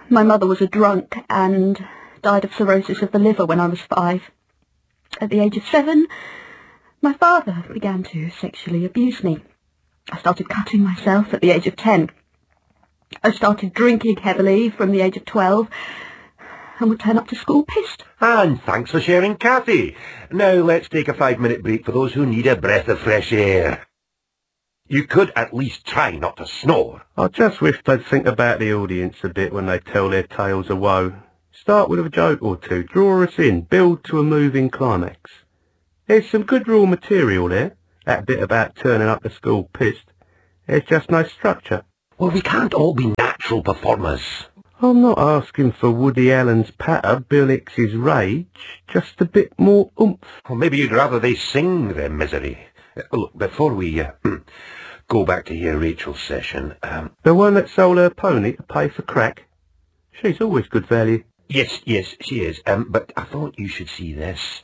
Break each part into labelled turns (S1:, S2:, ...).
S1: My mother was a drunk and died of cirrhosis of the liver when I was 5. At the age of 7, my father began to sexually abuse me. I started cutting myself at the age of 10. I started drinking heavily from the age of 12 and would turn up to school pissed.
S2: And thanks for sharing, Kathy. Now let's take a 5-minute break for those who need a breath of fresh air. You could at least try not to snore.
S3: I just wish they'd think about the audience a bit when they tell their tales of woe. Start with a joke or two, draw us in, build to a moving climax. There's some good raw material there, that bit about turning up to school pissed. There's just no structure.
S2: Well, we can't all be natural performers.
S3: I'm not asking for Woody Allen's patter, Bill Hicks's rage, just a bit more oomph.
S2: Or maybe you'd rather they sing their misery. Look, before we go back to hear Rachel's session...
S3: The one that sold her pony to pay for crack? She's always good value.
S2: Yes, she is. But I thought you should see this.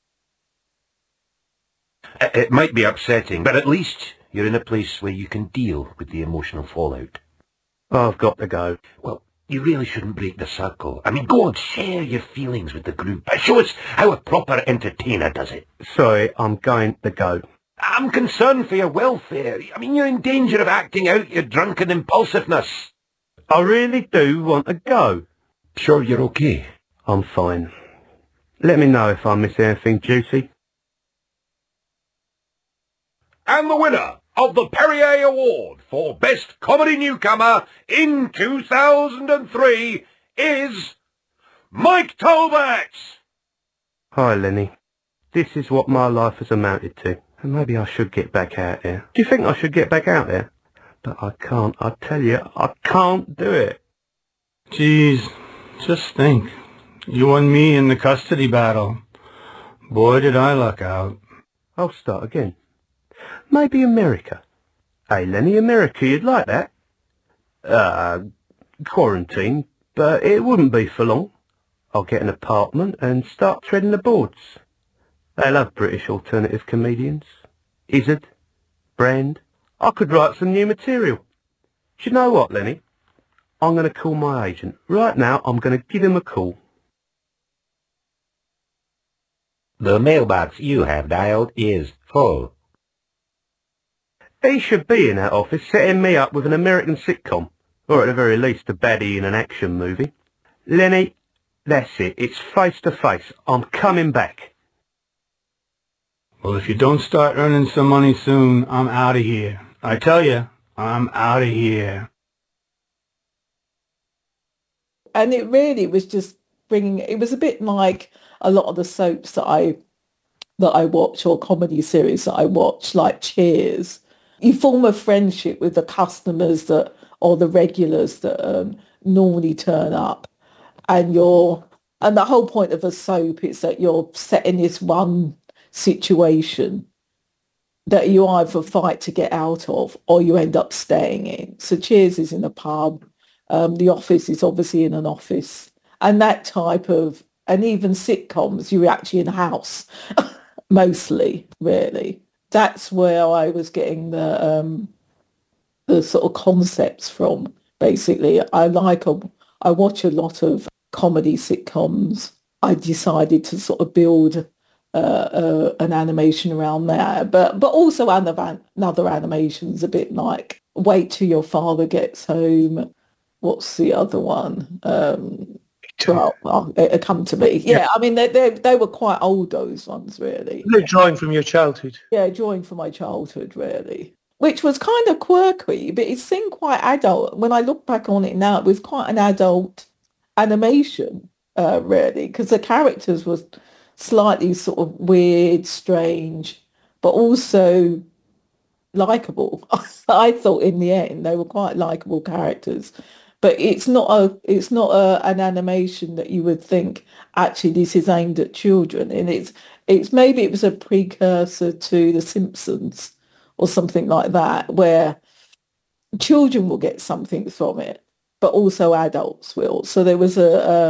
S2: It might be upsetting, but at least you're in a place where you can deal with the emotional fallout.
S3: I've got to go.
S2: Well, you really shouldn't break the circle. I mean, go on, share your feelings with the group. Show us how a proper entertainer does it.
S3: Sorry, I'm going to go.
S2: I'm concerned for your welfare. I mean, you're in danger of acting out your drunken impulsiveness.
S3: I really do want to go.
S2: Sure you're okay?
S3: I'm fine. Let me know if I miss anything juicy.
S2: And the winner of the Perrier Award for Best Comedy Newcomer in 2003 is Mike Talbot!
S3: Hi, Lenny. This is what my life has amounted to. And maybe I should get back out there. Do you think I should get back out there? But I can't. I tell you, I can't do it.
S4: Jeez, just think. You and me in the custody battle. Boy, did I luck out.
S3: I'll start again. Maybe America. Hey, Lenny, America, you'd like that? Quarantine, but it wouldn't be for long. I'll get an apartment and start treading the boards. They love British alternative comedians. Izzard, Brand. I could write some new material. Do you know what, Lenny? I'm going to call my agent. Right now, I'm going to give him a call.
S2: The mailbox you have dialed is full.
S3: He should be in that office setting me up with an American sitcom, or at the very least a baddie in an action movie. Lenny, that's it. It's face to face. I'm coming back.
S4: Well, if you don't start earning some money soon, I'm out of here. I tell you, I'm out of here.
S5: And it really was just bringing, it was a bit like a lot of the soaps that I watch, or comedy series that I watch, like Cheers. You form a friendship with the customers that, or the regulars that normally turn up, and the whole point of a soap is that you're set in this one situation that you either fight to get out of or you end up staying in. So Cheers is in a pub. The Office is obviously in an office, and that type of, and even sitcoms, you're actually in a house, mostly, really. That's where I was getting the sort of concepts from, basically. I watch a lot of comedy sitcoms. I decided to sort of build an animation around there, but also another animations, a bit like Wait Till Your Father Gets Home. What's the other one? Well, it'll come to me. Yeah, I mean, they were quite old, those ones, really.
S6: They're drawing from your childhood.
S5: Yeah, drawing from my childhood, really. Which was kind of quirky, but it seemed quite adult. When I look back on it now, it was quite an adult animation, really, because the characters were slightly sort of weird, strange, but also likable. I thought in the end they were quite likable characters. But it's not an animation that you would think, actually this is aimed at children, and it's maybe it was a precursor to The Simpsons or something like that, where children will get something from it, but also adults will. So there was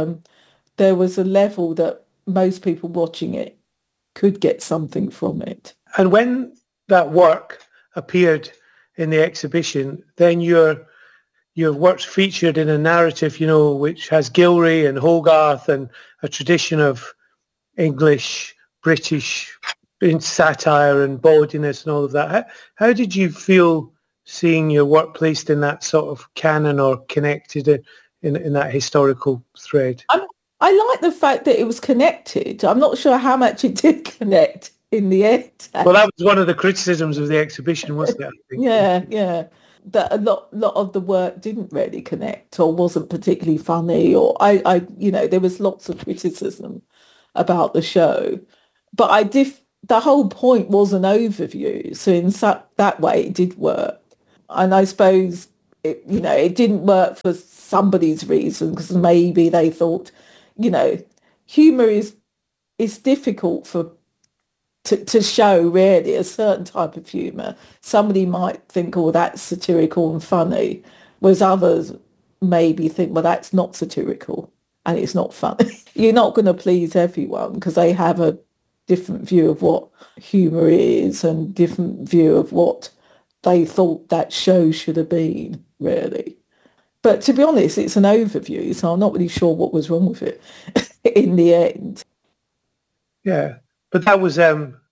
S5: a level that most people watching it could get something from it.
S6: And when that work appeared in the exhibition, then your your work's featured in a narrative, which has Gilray and Hogarth and a tradition of English, British satire and bawdiness and all of that. How did you feel seeing your work placed in that sort of canon or connected in that historical thread?
S5: I like the fact that it was connected. I'm not sure how much it did connect in the end.
S6: Well, that was one of the criticisms of the exhibition, wasn't it? I think.
S5: Yeah. That a lot of the work didn't really connect or wasn't particularly funny, or I there was lots of criticism about the show. But the whole point was an overview. So in that way it did work. And I suppose it didn't work for somebody's reason, because maybe they thought, humour is difficult to show, really, a certain type of humour. Somebody might think, oh, that's satirical and funny, whereas others maybe think, well, that's not satirical and it's not funny. You're not going to please everyone because they have a different view of what humour is and different view of what they thought that show should have been, really. But to be honest, it's an overview, so I'm not really sure what was wrong with it in the end.
S6: Yeah, but that was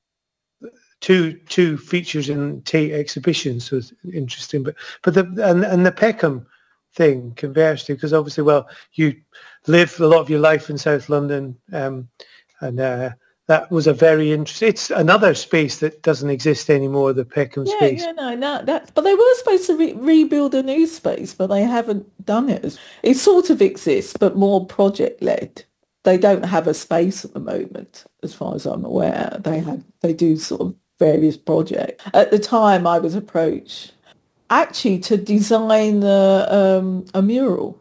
S6: two features in Tate exhibitions was interesting. But the Peckham thing, conversely, because obviously, well, you live a lot of your life in South London, and that was a very interesting. It's another space that doesn't exist anymore, the Peckham space.
S5: But they were supposed to rebuild a new space, but they haven't done it. It sort of exists, but more project-led. They don't have a space at the moment, as far as I'm aware. They do sort of various projects. At the time, I was approached actually to design a mural.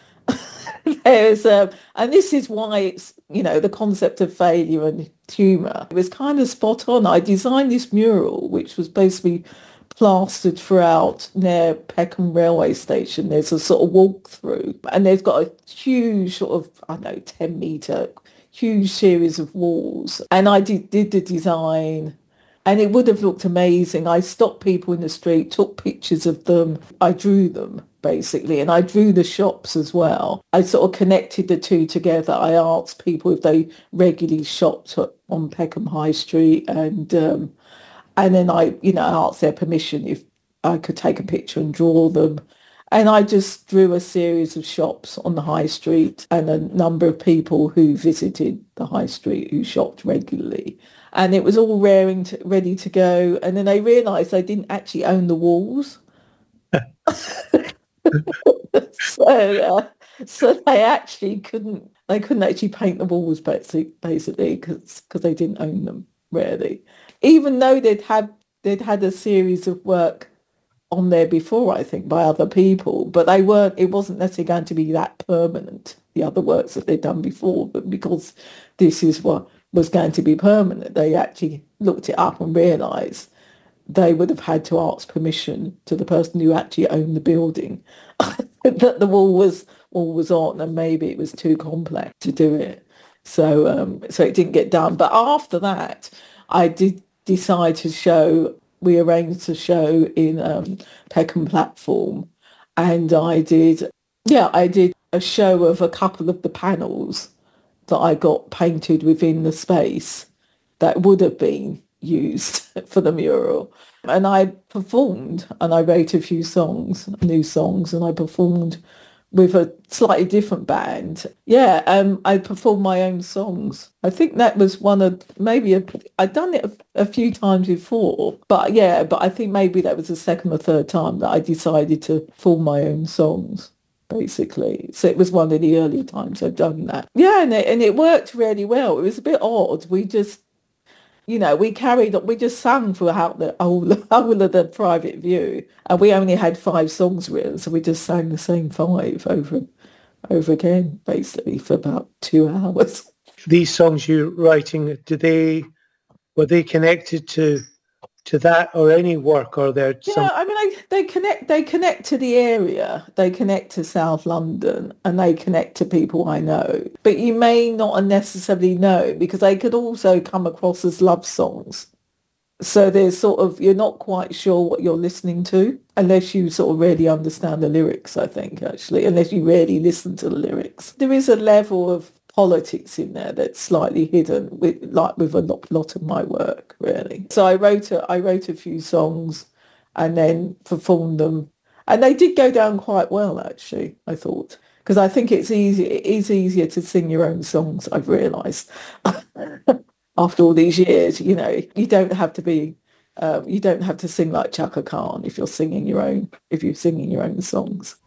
S5: And this is why it's, the concept of failure and humour. It was kind of spot on. I designed this mural, which was basically plastered throughout near Peckham railway station. There's a sort of walk-through, and they've got a huge sort of, 10-metre, huge series of walls. And I did the design, and it would have looked amazing. I stopped people in the street, took pictures of them. I drew them, basically, and I drew the shops as well. I sort of connected the two together. I asked people if they regularly shopped on Peckham High Street, and then I asked their permission if I could take a picture and draw them. And I just drew a series of shops on the high street and a number of people who visited the high street who shopped regularly. And it was all ready to go. And then they realised they didn't actually own the walls. So they actually couldn't actually paint the walls, basically, because they didn't own them, really. Even though they'd had a series of work on there before, I think, by other people, but it wasn't necessarily going to be that permanent, the other works that they'd done before, but because this is what was going to be permanent, they actually looked it up and realised they would have had to ask permission to the person who actually owned the building that the wall was on, and maybe it was too complex to do it. So it didn't get done. But after that, I did decide we arranged a show in Peckham Platform, and I did a show of a couple of the panels that I got painted within the space that would have been used for the mural. And I performed, and I wrote a few new songs, and I performed with a slightly different band. I performed my own songs. I think that was I'd done it a few times before, but I think maybe that was the second or third time that I decided to perform my own songs, basically. So it was one of the early times I'd done that. Yeah, and it worked really well. It was a bit odd. We just, we just sang throughout the whole of the private view, and we only had 5 songs written, so we just sang the same 5 over again, basically, for about 2 hours.
S6: These songs you're writing, were they connected to that or any work, or they're
S5: they connect to the area, they connect to South London, and they connect to people I know, but you may not necessarily know, because they could also come across as love songs, So there's sort of, you're not quite sure what you're listening to unless you sort of really understand the lyrics, I think, actually, unless you really listen to the lyrics. There is a level of politics in there that's slightly hidden with a lot of my work, really. So I wrote a few songs and then performed them. And they did go down quite well, actually, I thought. Because I think it is easier to sing your own songs, I've realised. After all these years, you don't have to sing like Chaka Khan if you're singing your own songs.